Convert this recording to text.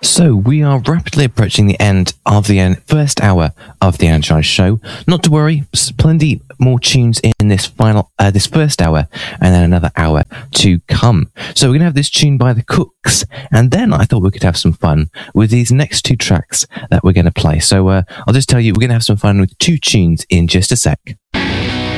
So we are rapidly approaching the end of the first hour of the Energize show. Not to worry, plenty more tunes in this first hour, and then another hour to come. So we're going to have this tune by the Cooks, and then I thought we could have some fun with these next two tracks that we're going to play. So I'll just tell you, we're going to have some fun with two tunes in just a sec.